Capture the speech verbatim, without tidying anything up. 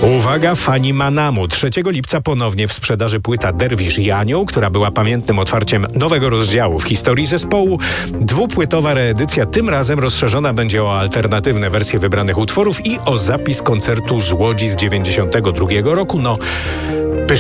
Uwaga, fani Manamu. trzeciego lipca ponownie w sprzedaży płyta Derwisz i Anioł, która była pamiętnym otwarciem nowego rozdziału w historii zespołu. Dwupłytowa reedycja, tym razem rozszerzona będzie o alternatywne wersje wybranych utworów i o zapis koncertu z Łodzi z dziewięćdziesiątego drugiego roku. No,